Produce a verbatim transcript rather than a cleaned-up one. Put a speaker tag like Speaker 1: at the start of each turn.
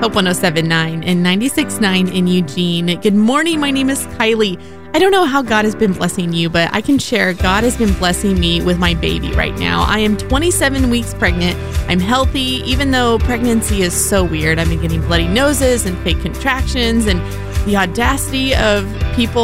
Speaker 1: Hope one oh seven point nine and ninety-six point nine in Eugene. Good morning. My name is Kylie. I don't know how God has been blessing you, but I can share God has been blessing me with my baby right now. I am twenty-seven weeks pregnant. I'm healthy, even though pregnancy is so weird. I've been getting bloody noses and fake contractions, and the audacity of people